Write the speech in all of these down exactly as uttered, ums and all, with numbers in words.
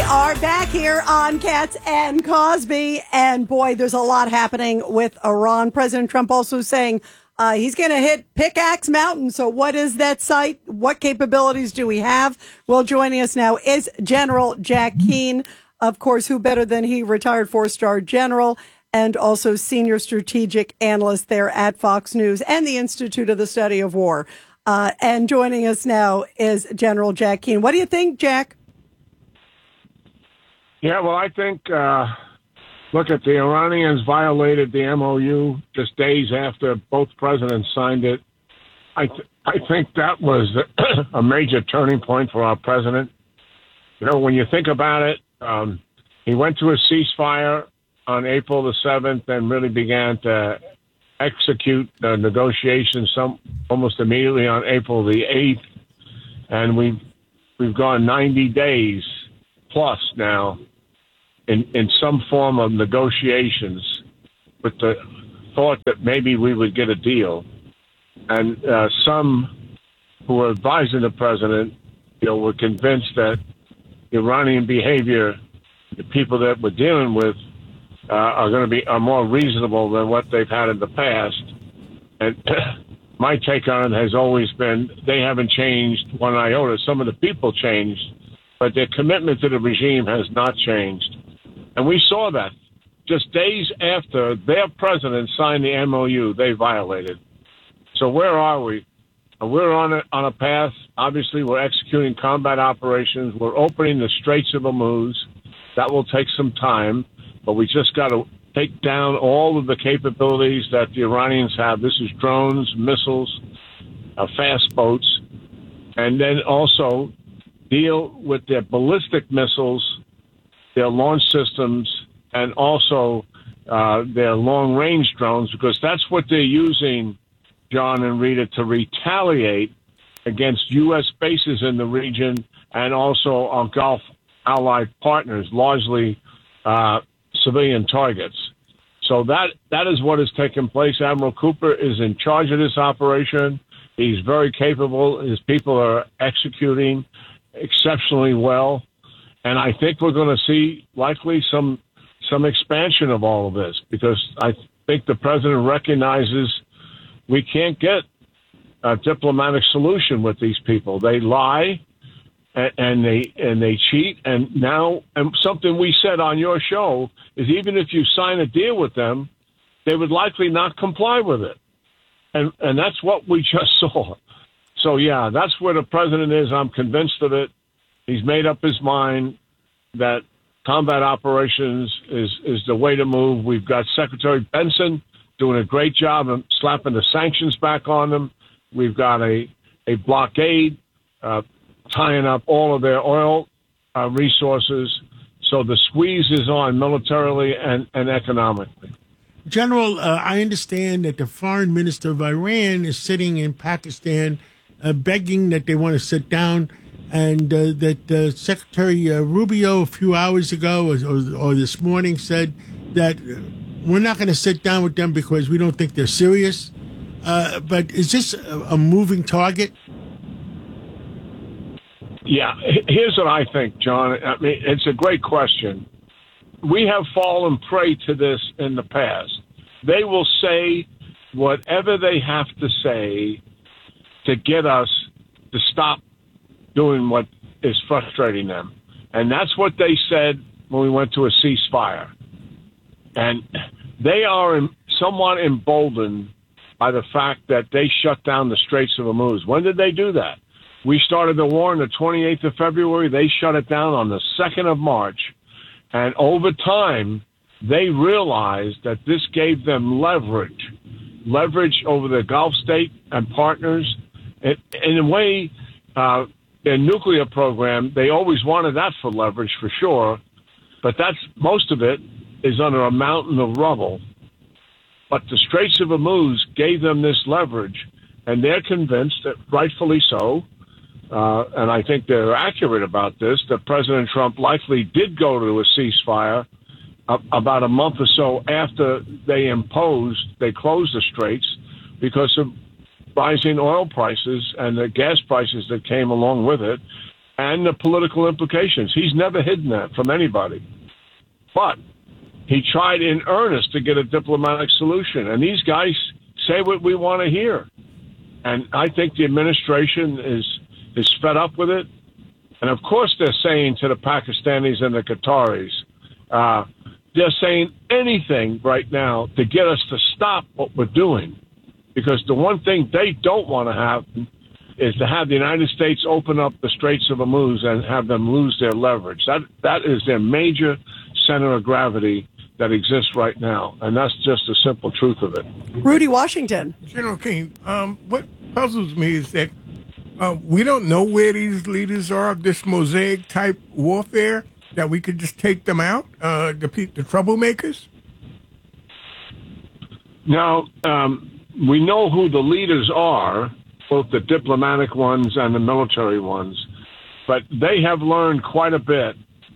are back here on Katz and Cosby, and boy, there's a lot happening with Iran. President Trump also saying uh, he's going to hit Pickaxe Mountain. So what is that site? What capabilities do we have? Well, joining us now is General Jack Keane, of course, who better than he, retired four-star general, and also senior strategic analyst there at Fox News and the Institute of the Study of War. Uh, and joining us now is General Jack Keane. What do you think, Jack? Yeah, well, I think, uh, look, at the Iranians violated the M O U just days after both presidents signed it. I th- I think that was a major turning point for our president. You know, when you think about it, um, he went to a ceasefire on April the seventh and really began to execute the negotiations some almost immediately on April the eighth. And we've, we've gone ninety days plus now in, in some form of negotiations with the thought that maybe we would get a deal. And uh, some who were advising the president, you know, were convinced that Iranian behavior, the people that we're dealing with, uh, are going to be are more reasonable than what they've had in the past. And my take on it has always been they haven't changed one iota. Some of the people changed, but their commitment to the regime has not changed. And we saw that just days after their president signed the M O U, they violated. So where are we? We're on a, on a path. Obviously, we're executing combat operations. We're opening the Straits of Hormuz. That will take some time, but we just got to take down all of the capabilities that the Iranians have. This is drones, missiles, uh, fast boats, and then also deal with their ballistic missiles, their launch systems, and also uh, their long-range drones, because that's what they're using, John and Rita, to retaliate against U S bases in the region and also our Gulf allied partners, largely uh, civilian targets. So that that is what has taken place. Admiral Cooper is in charge of this operation. He's very capable. His people are executing exceptionally well. And I think we're going to see likely some some expansion of all of this, because I think the president recognizes we can't get a diplomatic solution with these people. They lie and, and they and they cheat. And now, and something we said on your show is even if you sign a deal with them, they would likely not comply with it. And and that's what we just saw. So, yeah, that's where the president is. I'm convinced of it. He's made up his mind that combat operations is, is the way to move. We've got Secretary Benson doing a great job of slapping the sanctions back on them. We've got a, a blockade uh, tying up all of their oil uh, resources. So the squeeze is on militarily and, and economically. General, uh, I understand that the foreign minister of Iran is sitting in Pakistan uh, begging that they want to sit down, and uh, that uh, Secretary uh, Rubio a few hours ago or, or, or this morning said that we're not going to sit down with them because we don't think they're serious. Uh, but is this a, a moving target? Yeah, here's what I think, John. I mean, it's a great question. We have fallen prey to this in the past. They will say whatever they have to say to get us to stop doing what is frustrating them. And that's what they said when we went to a ceasefire. And they are somewhat emboldened by the fact that they shut down the Straits of Hormuz. When did they do that? We started the war on the twenty-eighth of February. They shut it down on the second of March. And over time, they realized that this gave them leverage, leverage over the Gulf state and partners. It, in a way, uh, their nuclear program, they always wanted that for leverage, for sure. But that's most of it is under a mountain of rubble. But the Straits of Hormuz gave them this leverage, and they're convinced that, rightfully so, uh, and I think they're accurate about this, that President Trump likely did go to a ceasefire uh, about a month or so after they imposed, they closed the Straits because of rising oil prices and the gas prices that came along with it. and the political implications. He's never hidden that from anybody. But he tried in earnest to get a diplomatic solution. And these guys say what we want to hear. And I think the administration is is fed up with it. And, of course, they're saying to the Pakistanis and the Qataris, uh, they're saying anything right now to get us to stop what we're doing. Because the one thing they don't want to have is to have the United States open up the Straits of Hormuz and have them lose their leverage. That That is their major center of gravity that exists right now. And that's just the simple truth of it. Rudy Washington. General King, um, what puzzles me is that uh, we don't know where these leaders are of this mosaic-type warfare, that we could just take them out, uh, the, the troublemakers? Now, um, we know who the leaders are, both the diplomatic ones and the military ones, but they have learned quite a bit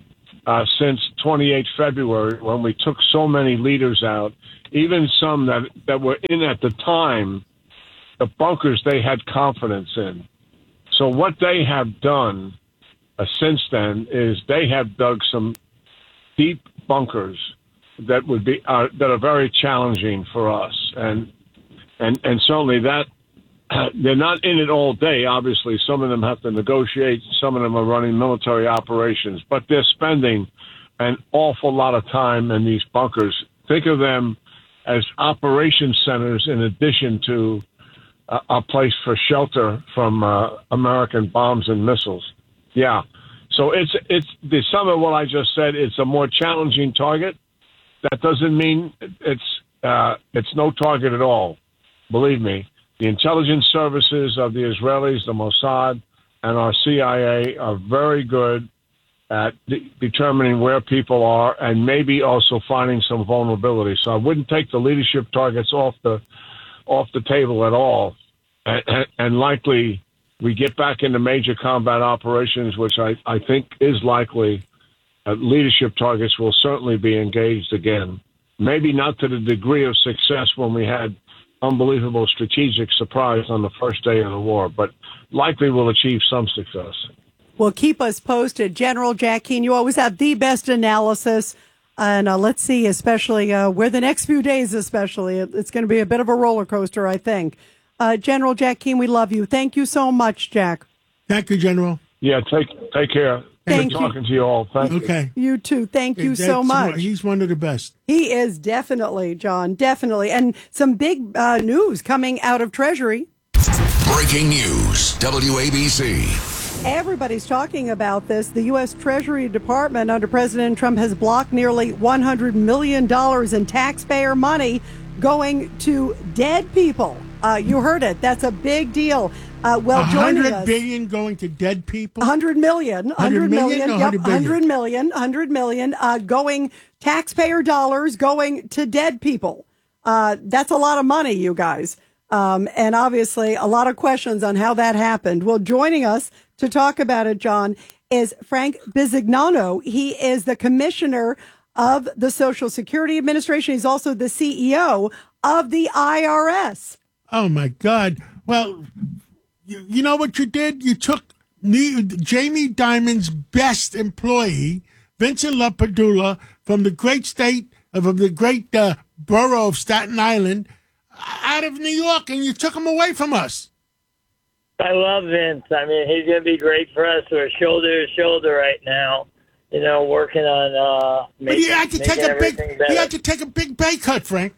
uh, since twenty-eighth February, when we took so many leaders out, even some that, that were in at the time, the bunkers they had confidence in. So what they have done uh, since then is they have dug some deep bunkers that would be uh, that are very challenging for us, and and and certainly that uh, they're not in it all day. Obviously, some of them have to negotiate. Some of them are running military operations, but they're spending an awful lot of time in these bunkers. Think of them as operation centers in addition to uh, a place for shelter from uh, American bombs and missiles. Yeah. So it's it's the sum of what I just said. It's a more challenging target. That doesn't mean it's uh, it's no target at all. Believe me, the intelligence services of the Israelis, the Mossad, and our C I A are very good at de- determining where people are and maybe also finding some vulnerability. So I wouldn't take the leadership targets off the off the table at all, and, and, and likely we get back into major combat operations, which I, I think is likely. Uh, leadership targets will certainly be engaged again. Maybe not to the degree of success when we had unbelievable strategic surprise on the first day of the war, but likely will achieve some success. Well, keep us posted. General Jack Keane, you always have the best analysis. And uh, let's see, especially uh, where the next few days, especially, it's going to be a bit of a roller coaster, I think. Uh, General Jack Keane, we love you. Thank you so much, Jack. Thank you, General. Yeah, take take care. Thank Good you. talking to you all. Thank Okay. You too. Thank you That's so much. one- He's one of the best. He is definitely, John, definitely. And some big uh, news coming out of Treasury. Breaking news, W A B C. Everybody's talking about this. The U S. Treasury Department under President Trump has blocked nearly one hundred million dollars in taxpayer money going to dead people. Uh, you heard it. That's a big deal. Uh, well, joining one hundred us, billion going to dead people? one hundred million. one hundred million. No, Yep, one hundred billion. one hundred million. one hundred million uh, going, taxpayer dollars going to dead people. Uh, that's a lot of money, you guys. Um, and obviously a lot of questions on how that happened. Well, joining us to talk about it, John, is Frank Bisignano. He is the commissioner of the Social Security Administration. He's also the C E O of the I R S. Oh, my God. Well, you, you know what you did? You took Ne- Jamie Dimon's best employee, Vincent LaPadula, from the great state of, of the great uh, borough of Staten Island, out of New York, and you took him away from us. I love Vince. I mean, he's going to be great for us. We're shoulder to shoulder right now, you know, working on uh, But making, he had to take making a big, everything better. he had to take a big pay cut, Frank.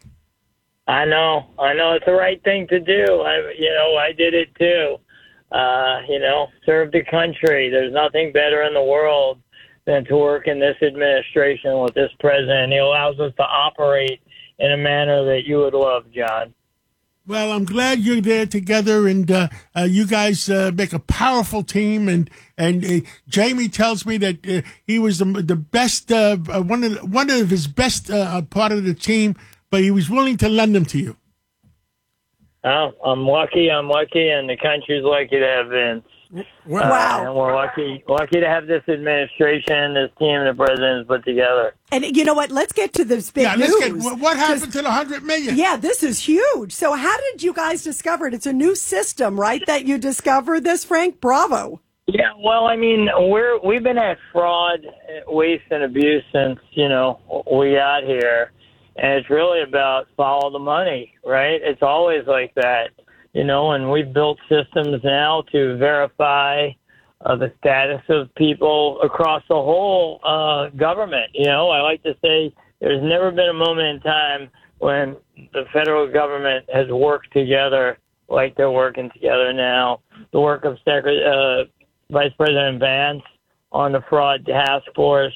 I know. I know. It's the right thing to do. I, you know, I did it too. Uh, you know, serve the country. There's nothing better in the world than to work in this administration with this president. He allows us to operate in a manner that you would love, John. Well, I'm glad you're there together, and uh, uh, you guys uh, make a powerful team. And and uh, Jamie tells me that uh, he was the, the best, uh, uh, one of the, one of his best uh, part of the team, but he was willing to lend them to you. Oh, I'm lucky. I'm lucky, and the country's lucky to have Vince. Well, Wow. Uh, and we're lucky, lucky to have this administration, this team the president's put together. And you know what? Let's get to this big Yeah, news. let's get what, what happened to the hundred million. Yeah, this is huge. So how did you guys discover it? It's a new system, right, that you discovered this, Frank? Bravo. Yeah, Well, I mean, we're we've been at fraud, waste, and abuse since you know we got here, and it's really about follow the money, right? It's always like that, you know. And we've built systems now to verify uh, the status of people across the whole uh, government. You know, I like to say there's never been a moment in time when the federal government has worked together like they're working together now. The work of Secretary. Uh, Vice President Vance on the fraud task force,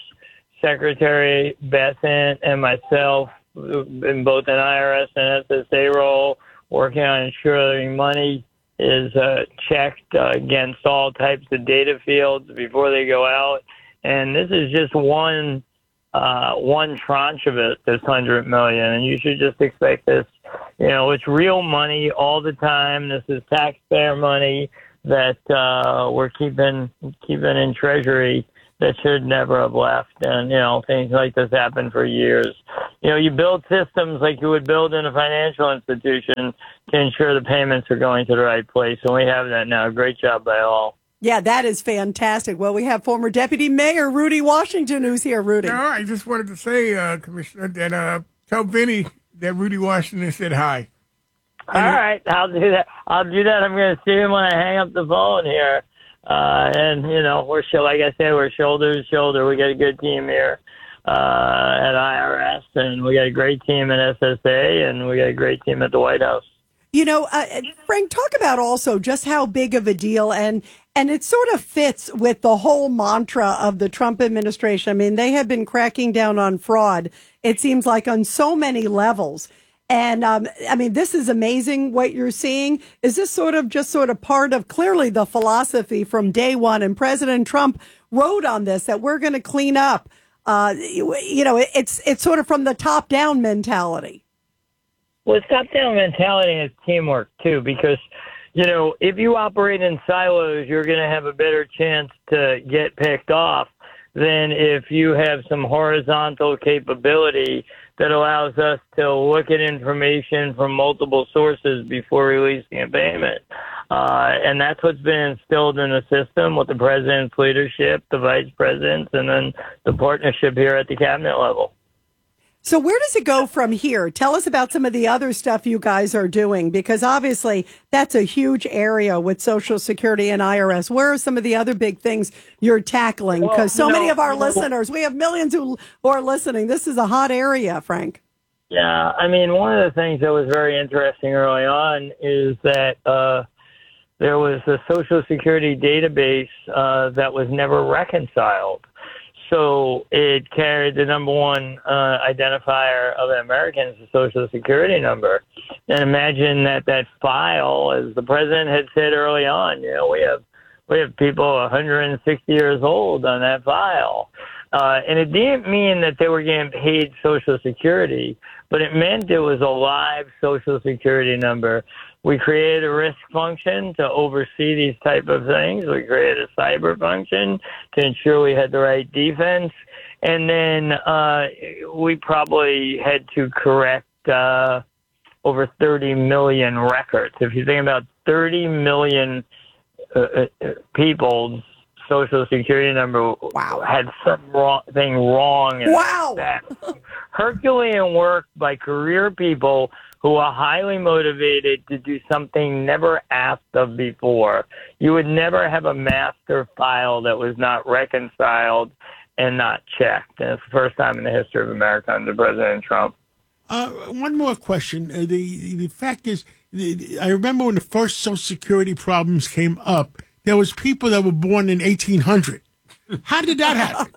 Secretary Bessent and myself in both an I R S and S S A role, working on ensuring money is uh, checked uh, against all types of data fields before they go out. And this is just one uh, one tranche of it, this hundred million. And you should just expect this. You know, it's real money all the time. This is taxpayer money that uh, we're keeping keeping in Treasury that should never have left. And, you know, things like this happen for years. You know, you build systems like you would build in a financial institution to ensure the payments are going to the right place. And we have that now. Great job by all. Yeah, that is fantastic. Well, we have former Deputy Mayor Rudy Washington who's here. Rudy. No, I just wanted to say, uh, Commissioner, that uh, tell Vinny that Rudy Washington said hi. All right, I'll do that. I'll do that. I'm going to see him when I hang up the phone here. Uh, and, you know, we're, like I said, we're shoulder to shoulder. We got a good team here uh, at I R S, and we got a great team at S S A, and we got a great team at the White House. You know, uh, Frank, talk about also just how big of a deal, and and it sort of fits with the whole mantra of the Trump administration. I mean, they have been cracking down on fraud, it seems like, on so many levels. And, um, I mean, this is amazing what you're seeing. Is this sort of just sort of part of clearly the philosophy from day one? And President Trump wrote on this that we're going to clean up. Uh, you, you know, it, it's it's sort of from the top down mentality. Well, it's top down mentality and it's teamwork, too, because, you know, if you operate in silos, you're going to have a better chance to get picked off than if you have some horizontal capability that allows us to look at information from multiple sources before releasing a payment. Uh, and that's what's been instilled in the system with the president's leadership, the vice presidents, and then the partnership here at the cabinet level. So where does it go from here? Tell us about some of the other stuff you guys are doing, because obviously that's a huge area with Social Security and I R S. Where are some of the other big things you're tackling? Because well, so know, many of our listeners, we have millions who, who are listening. This is a hot area, Frank. Yeah, I mean, one of the things that was very interesting early on is that uh, there was a Social Security database uh, that was never reconciled. So it carried the number one uh, identifier of Americans, the Social Security number. And imagine that that file, as the president had said early on, you know, we have we have people one hundred sixty years old on that file. Uh, and it didn't mean that they were getting paid Social Security, but it meant it was a live Social Security number. We created a risk function to oversee these type of things. We created a cyber function to ensure we had the right defense. And then uh, we probably had to correct uh, over thirty million records. If you think about thirty million uh, people's Social Security number wow. had something wrong, thing wrong. Wow. That. Herculean work by career people who are highly motivated to do something never asked of before. You would never have a master file that was not reconciled and not checked. And it's the first time in the history of America under President Trump. Uh, one more question. Uh, the the fact is, the, I remember when the first Social Security problems came up, there was people that were born in eighteen hundred. How did that happen?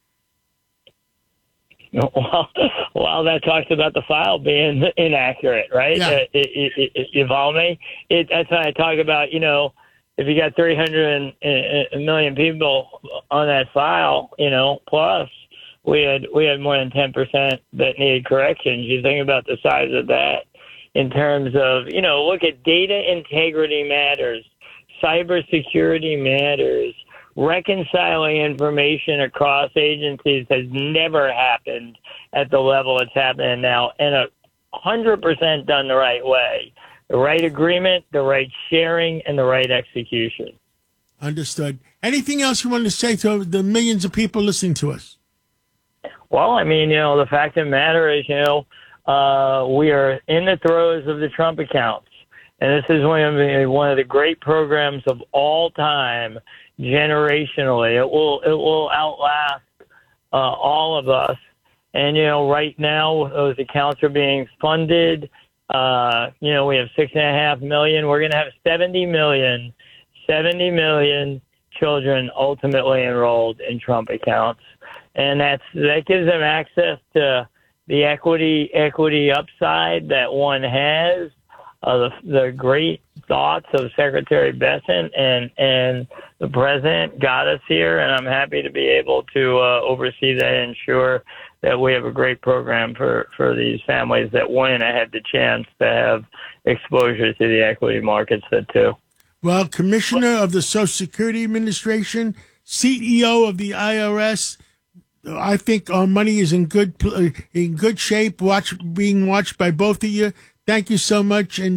Well, well, that talks about the file being inaccurate, right? Yeah. Uh, it, it, it, you follow me? It, that's why I talk about, you know, if you got three hundred million people on that file, you know, plus we had we had more than ten percent that needed corrections. You think about the size of that in terms of, you know, look at data integrity matters, cybersecurity matters. Reconciling information across agencies has never happened at the level it's happening now, and a hundred percent done the right way. The right agreement, the right sharing, and the right execution. Understood. Anything else you want to say to the millions of people listening to us? Well, I mean, you know, the fact of the matter is, you know, uh, we are in the throes of the Trump accounts. And this is one of the, one of the great programs of all time, generationally. It will it will outlast uh, all of us. And, you know, right now, those accounts are being funded. Uh, you know, we have six and a half million. We're going to have seventy million, seventy million children ultimately enrolled in Trump accounts. And that's that gives them access to the equity equity upside that one has, uh, the, the great thoughts of Secretary Bessent and, and the president got us here, and I'm happy to be able to uh, oversee that and ensure that we have a great program for, for these families that wouldn't have had the chance to have exposure to the equity markets that too. Well, Commissioner of the Social Security Administration, C E O of the I R S, I think our money is in good in good shape. Watch being watched by both of you. Thank you so much, and